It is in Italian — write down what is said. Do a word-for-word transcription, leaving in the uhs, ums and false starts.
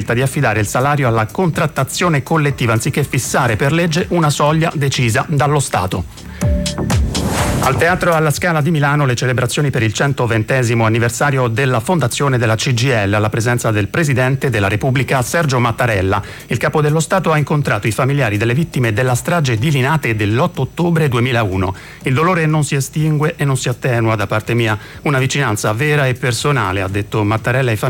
scelta di affidare il salario alla contrattazione collettiva anziché fissare per legge una soglia decisa dallo Stato. Al Teatro alla Scala di Milano le celebrazioni per il centoventesimo anniversario della fondazione della C G I L alla presenza del Presidente della Repubblica Sergio Mattarella. Il Capo dello Stato ha incontrato i familiari delle vittime della strage di Linate dell'otto ottobre duemilauno. Il dolore non si estingue e non si attenua da parte mia. Una vicinanza vera e personale, ha detto Mattarella ai familiari.